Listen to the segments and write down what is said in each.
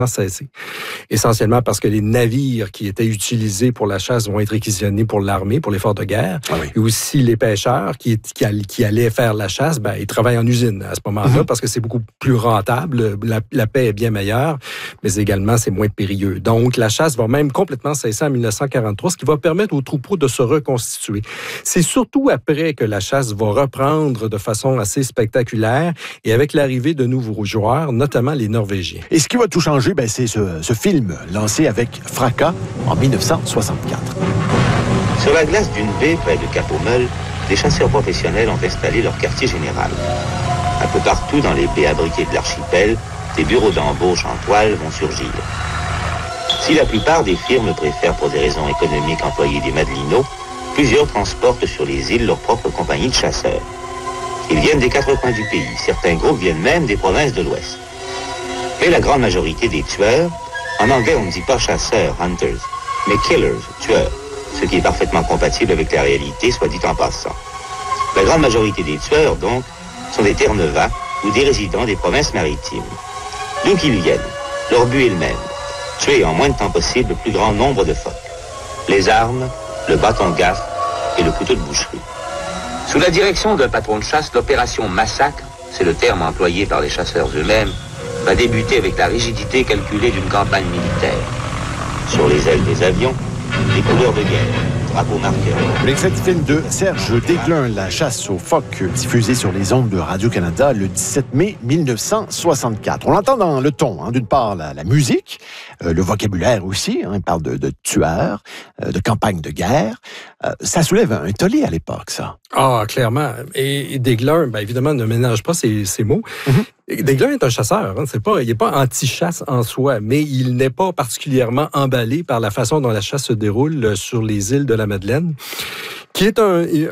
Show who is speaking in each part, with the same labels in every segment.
Speaker 1: cessé. Essentiellement parce que les navires qui étaient utilisés pour la chasse vont être réquisitionnés pour l'armée, pour l'effort de guerre. Ah oui. Et aussi les pêcheurs qui allaient faire la chasse, ils travaillent en usine à ce moment-là parce que c'est beaucoup plus rentable. La paie est bien meilleure, mais également c'est moins périlleux. Donc la chasse va même complètement cesser en 1943, ce qui va permettre aux troupeaux de se reconstituer. C'est surtout après que la chasse va reprendre de façon assez spectaculaire et avec l'arrivée de nouveaux joueurs, notamment les Norvégiens.
Speaker 2: Et ce qui va tout changer, c'est ce film lancé avec fracas en 1964.
Speaker 3: Sur la glace d'une baie près de Cap-aux-Meules, des chasseurs professionnels ont installé leur quartier général. Un peu partout dans les baies abriquées de l'archipel, des bureaux d'embauche en toile vont surgir. Si la plupart des firmes préfèrent pour des raisons économiques employer des madelinos, plusieurs transportent sur les îles leur propre compagnie de chasseurs. Ils viennent des 4 coins du pays. Certains groupes viennent même des provinces de l'Ouest. Mais la grande majorité des tueurs, en anglais on ne dit pas chasseurs, hunters, mais killers, tueurs, ce qui est parfaitement compatible avec la réalité, soit dit en passant. La grande majorité des tueurs, donc, sont des Terre-Neuva ou des résidents des provinces maritimes. D'où qu'ils viennent, leur but est le même, tuer en moins de temps possible le plus grand nombre de phoques. Les armes, le bâton de gaffe et le couteau de boucherie. Sous la direction d'un patron de chasse, l'opération Massacre, c'est le terme employé par les chasseurs eux-mêmes, va débuter avec la rigidité calculée d'une campagne militaire. Sur les ailes des avions, les couleurs de guerre, drapeaux marqueurs.
Speaker 2: L'extrait du film de Serge Desglin, La chasse aux phoques, diffusé sur les ondes de Radio-Canada le 17 mai 1964. On l'entend dans le ton, d'une part la musique, le vocabulaire aussi, il parle de tueurs, de campagne de guerre. Ça soulève un tollé à l'époque, ça.
Speaker 1: Ah, clairement. Et Desglin, évidemment, ne ménage pas ses mots. Desglin est un chasseur. Il n'est pas anti-chasse en soi, mais il n'est pas particulièrement emballé par la façon dont la chasse se déroule sur les îles de la Madeleine. Qui est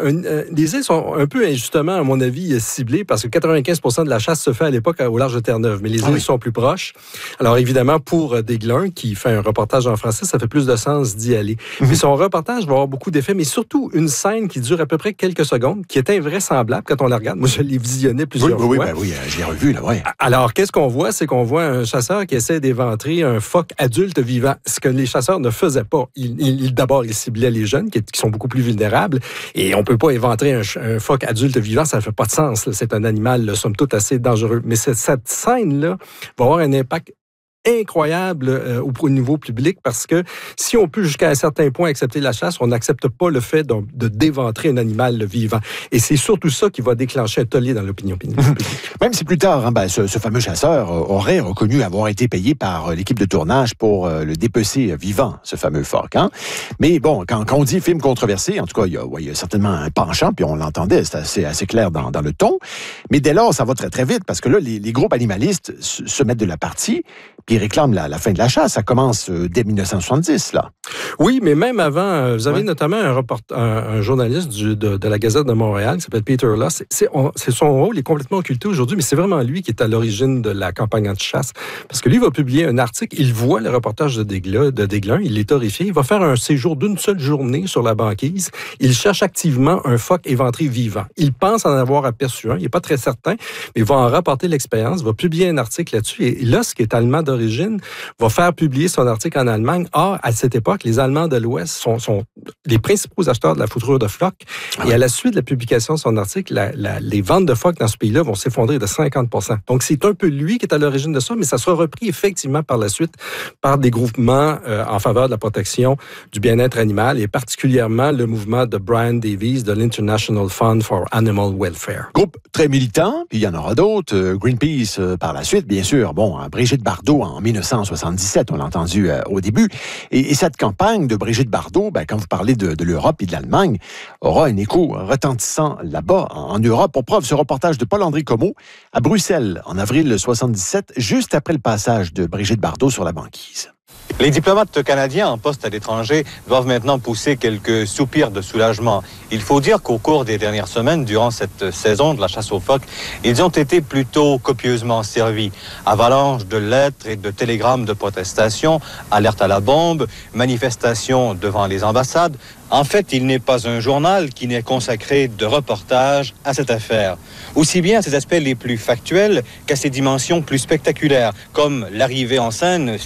Speaker 1: les îles sont un peu injustement, à mon avis, ciblées parce que 95% de la chasse se fait à l'époque au large de Terre-Neuve, mais les îles sont plus proches. Alors évidemment, pour Desglin, qui fait un reportage en français, ça fait plus de sens d'y aller. Mais son reportage va avoir beaucoup d'effets, mais surtout une scène qui dure à peu près quelques secondes, qui est invraisemblable quand on la regarde. Moi, je l'ai visionné plusieurs fois.
Speaker 2: Oui, je l'ai revu, là, oui.
Speaker 1: Alors, qu'est-ce qu'on voit? C'est qu'on voit un chasseur qui essaie d'éventrer un phoque adulte vivant, ce que les chasseurs ne faisaient pas. D'abord, ils ciblaient les jeunes, qui sont beaucoup plus vulnérables. Et on peut pas éventrer un phoque adulte vivant, ça ne fait pas de sens. Là. C'est un animal, somme toute, assez dangereux. Mais cette scène-là va avoir un impact incroyable au niveau public parce que si on peut jusqu'à un certain point accepter la chasse, on n'accepte pas le fait de d'éventrer un animal vivant. Et c'est surtout ça qui va déclencher un tollé dans l'opinion publique.
Speaker 2: Même si plus tard, ce fameux chasseur aurait reconnu avoir été payé par l'équipe de tournage pour le dépecer vivant, ce fameux phoque. Mais bon, quand on dit film controversé, en tout cas, il y a certainement un penchant, puis on l'entendait, c'est assez clair dans le ton. Mais dès lors, ça va très, très vite parce que là, les groupes animalistes se mettent de la partie, puis ils réclament la fin de la chasse. Ça commence dès 1970, là.
Speaker 1: Oui, mais même avant, vous avez notamment un journaliste de la Gazette de Montréal qui s'appelle Peter Loss. Son rôle est complètement occulté aujourd'hui, mais c'est vraiment lui qui est à l'origine de la campagne anti-chasse. Parce que lui va publier un article, il voit le reportage de Desglin, il est horrifié, il va faire un séjour d'une seule journée sur la banquise. Il cherche activement un phoque éventré vivant. Il pense en avoir aperçu un, il n'est pas très certain, mais il va en rapporter l'expérience, va publier un article là-dessus. Et Loss, qui est allemand d'origine, va faire publier son article en Allemagne. Or, à cette époque, les Allemands de l'Ouest sont les principaux acheteurs de la fourrure de phoques. Et à la suite de la publication de son article, les ventes de phoques dans ce pays-là vont s'effondrer de 50%. Donc, c'est un peu lui qui est à l'origine de ça, mais ça sera repris effectivement par la suite par des groupements en faveur de la protection du bien-être animal et particulièrement le mouvement de Brian Davies de l'International Fund for Animal Welfare.
Speaker 2: Groupe très militant, puis il y en aura d'autres. Greenpeace par la suite, bien sûr. Bon, Brigitte Bardot en 1977, on l'a entendu au début. Et cette campagne de Brigitte Bardot, quand vous parlez de l'Europe et de l'Allemagne, aura un écho retentissant là-bas, en Europe. Pour preuve, ce reportage de Paul-André Comeau à Bruxelles, en avril 77, juste après le passage de Brigitte Bardot sur la banquise.
Speaker 4: Les diplomates canadiens en poste à l'étranger doivent maintenant pousser quelques soupirs de soulagement. Il faut dire qu'au cours des dernières semaines, durant cette saison de la chasse aux phoques, ils ont été plutôt copieusement servis. Avalanche de lettres et de télégrammes de protestation, alerte à la bombe, manifestations devant les ambassades. En fait, il n'est pas un journal qui n'est consacré de reportages à cette affaire. Aussi bien à ses aspects les plus factuels qu'à ses dimensions plus spectaculaires, comme l'arrivée en scène